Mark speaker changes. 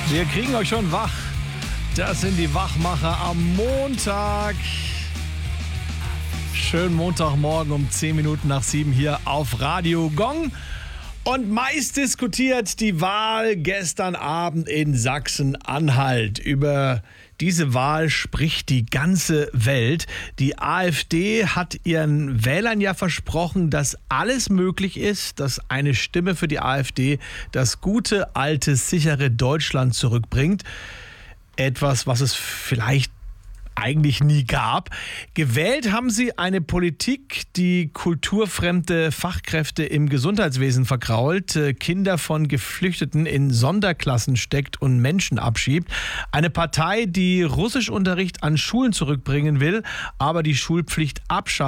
Speaker 1: Wir kriegen euch schon wach. Das sind die Wachmacher am Montag. Schönen Montagmorgen um 10 Minuten nach 7 hier auf Radio Gong. Und meist diskutiert die Wahl gestern Abend in Sachsen-Anhalt. Über diese Wahl spricht die ganze Welt. Die AfD hat ihren Wählern ja versprochen, dass alles möglich ist, dass eine Stimme für die AfD das gute, alte, sichere Deutschland zurückbringt. Etwas, was es vielleicht eigentlich nie gab. Gewählt haben sie eine Politik, die kulturfremde Fachkräfte im Gesundheitswesen verkrault, Kinder von Geflüchteten in Sonderklassen steckt und Menschen abschiebt. Eine Partei, die Russischunterricht an Schulen zurückbringen will, aber die Schulpflicht abschafft.